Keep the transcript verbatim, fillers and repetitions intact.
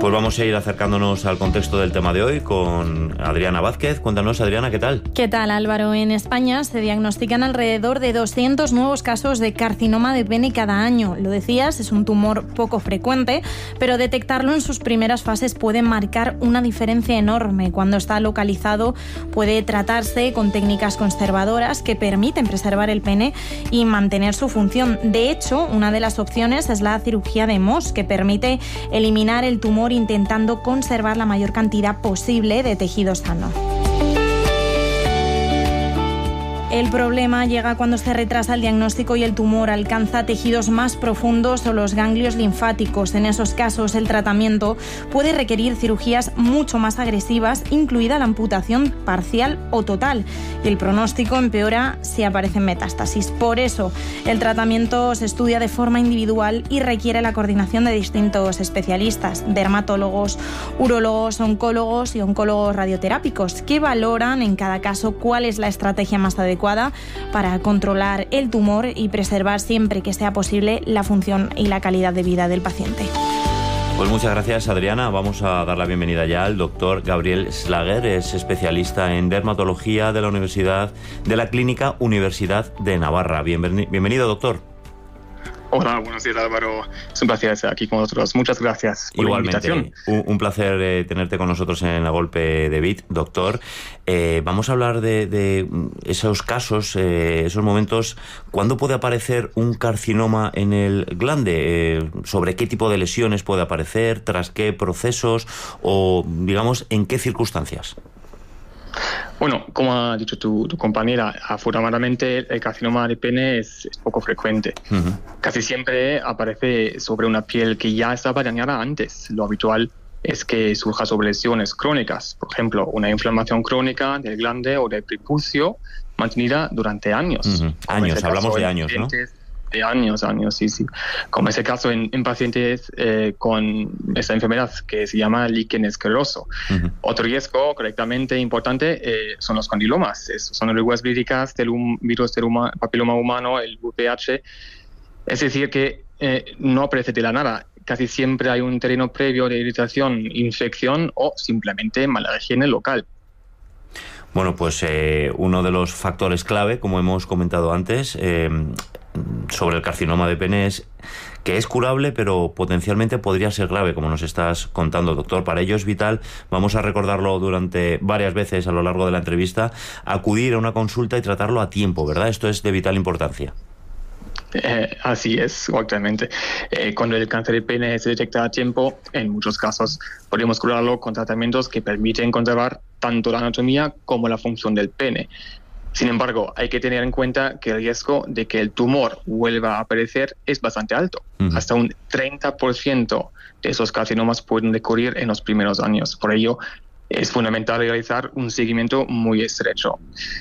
Pues vamos a ir acercándonos al contexto del tema de hoy con Adriana Vázquez. Cuéntanos, Adriana, ¿qué tal? ¿Qué tal, Álvaro? En España se diagnostican alrededor de doscientos nuevos casos de carcinoma de pene cada año. Lo decías, es un tumor poco frecuente, pero detectarlo en sus primeras fases puede marcar una diferencia enorme. Cuando está localizado puede tratarse con técnicas conservadoras que permiten preservar el pene y mantener su función. De hecho, una de las opciones es la cirugía de M O S, que permite eliminar el tumor intentando conservar la mayor cantidad posible de tejido sano. El problema llega cuando se retrasa el diagnóstico y el tumor alcanza tejidos más profundos o los ganglios linfáticos. En esos casos, el tratamiento puede requerir cirugías mucho más agresivas, incluida la amputación parcial o total. Y el pronóstico empeora si aparecen metástasis. Por eso, el tratamiento se estudia de forma individual y requiere la coordinación de distintos especialistas, dermatólogos, urólogos, oncólogos y oncólogos radioterápicos, que valoran en cada caso cuál es la estrategia más adecuada para controlar el tumor y preservar siempre que sea posible la función y la calidad de vida del paciente. Pues muchas gracias, Adriana. Vamos a dar la bienvenida ya al doctor Gabriel Schlager, es especialista en dermatología de la Universidad de la Clínica Universidad de Navarra. Bienveni- bienvenido, doctor. Hola, buenos días, Álvaro. Es un placer estar aquí con nosotros. Muchas gracias por Igualmente, la invitación. Un, un placer eh, tenerte con nosotros en La Golpe de Bit, doctor. Eh, vamos a hablar de, de esos casos, eh, esos momentos. ¿Cuándo puede aparecer un carcinoma en el glande? Eh, ¿Sobre qué tipo de lesiones puede aparecer? ¿Tras qué procesos? O, digamos, ¿en qué circunstancias? Bueno, como ha dicho tu, tu compañera, afortunadamente el carcinoma de pene es, es poco frecuente. Uh-huh. Casi siempre aparece sobre una piel que ya estaba dañada antes. Lo habitual es que surja sobre lesiones crónicas, por ejemplo, una inflamación crónica del glande o del prepucio mantenida durante años. Uh-huh. Años, hablamos de años, ¿no? De años, años, sí, sí. Como ese caso en, en pacientes eh, con esta enfermedad que se llama líquen escleroso. Uh-huh. Otro riesgo correctamente importante eh, son los condilomas. Esos son irregularidades víricas del um, virus del huma, papiloma humano, el V P H. Es decir, que eh, no aparece de la nada. Casi siempre hay un terreno previo de irritación, infección o simplemente mala higiene local. Bueno, pues eh, uno de los factores clave, como hemos comentado antes, eh, sobre el carcinoma de pene es que es curable, pero potencialmente podría ser grave, como nos estás contando, doctor. Para ello es vital, vamos a recordarlo durante varias veces a lo largo de la entrevista, acudir a una consulta y tratarlo a tiempo, ¿verdad? Esto es de vital importancia. Eh, así es, exactamente. Eh, cuando el cáncer de pene se detecta a tiempo, en muchos casos podemos curarlo con tratamientos que permiten conservar tanto la anatomía como la función del pene. Sin embargo, hay que tener en cuenta que el riesgo de que el tumor vuelva a aparecer es bastante alto. Uh-huh. Hasta un treinta por ciento de esos carcinomas pueden recurrir en los primeros años. Por ello, es fundamental realizar un seguimiento muy estrecho.